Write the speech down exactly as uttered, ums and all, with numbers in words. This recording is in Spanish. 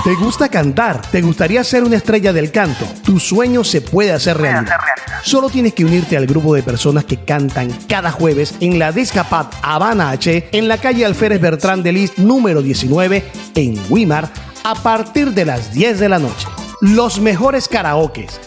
¿Te gusta cantar? ¿Te gustaría ser una estrella del canto? Tu sueño se puede hacer realidad. Solo tienes que unirte al grupo de personas que cantan cada jueves en la Discapad Habana H, en la calle Alférez Bertrán de Lis, número diecinueve, en Weimar, a partir de las diez de la noche. Los mejores karaokes,